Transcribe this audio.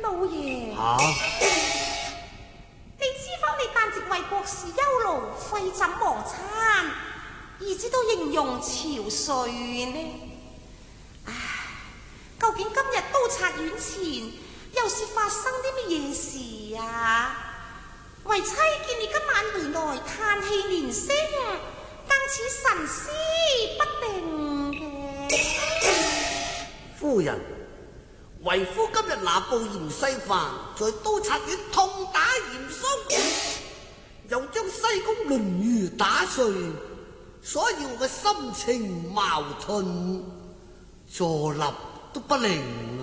老爺。你知否？你單直為國事憂勞，廢寢忘餐，以致到形容憔悴呢？唉，究竟今日都察院前又是發生啲乜嘢事啊？為妻見你今晚回來嘆氣連聲，更似神思不定嘅。 夫人，為夫今日拿部芫茜飯在都察院痛打嚴嵩，又將西宮龍魚打碎，所以我嘅心情矛盾，坐立都不寧。